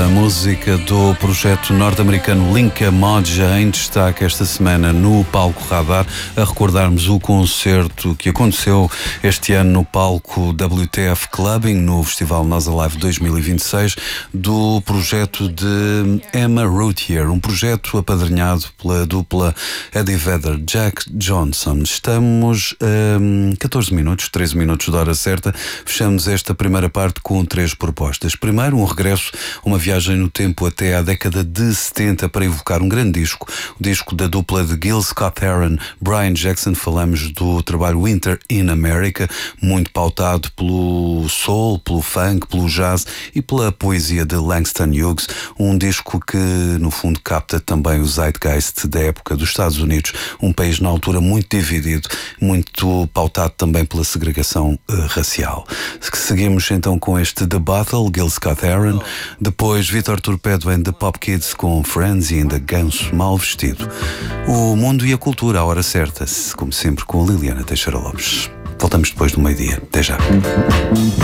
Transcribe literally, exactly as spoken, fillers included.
música do projeto norte-americano Linka Moja, em destaque esta semana no Palco Radar, a recordarmos o concerto que aconteceu este ano no palco W T F Clubbing, no Festival Nós Alive dois mil e vinte e seis, do projeto de Emma Routier, um projeto apadrinhado pela dupla Eddie Vedder, Jack Johnson. Estamos a um, catorze minutos, treze minutos da hora certa. Fechamos esta primeira parte com três propostas. Primeiro, um regresso, uma viagem no tempo até à década de setenta para evocar um grande disco, o disco da dupla de Gil Scott-Heron, Brian Jackson. Falamos do trabalho Winter in America, muito pautado pelo soul, pelo funk, pelo jazz e pela poesia de Langston Hughes, um disco que no fundo capta também o zeitgeist da época dos Estados Unidos, um país na altura muito dividido, muito pautado também pela segregação uh, racial. Seguimos então com este The Battle, Gil Scott-Heron, depois Vítor Torpedo and the Pop Kids com Friends e ainda Ganso Mal Vestido. O mundo e a cultura à hora certa, como sempre com a Liliana Teixeira Lopes. Voltamos depois do meio-dia. Até já.